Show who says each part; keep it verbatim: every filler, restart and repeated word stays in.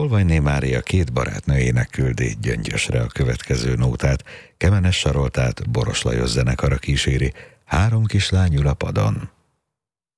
Speaker 1: Tolvajné Mária két barátnőjének küldi Gyöngyösre a következő nótát, Kemenes Saroltát Boros Lajos zenekara kíséri, Három kislány ül a padon.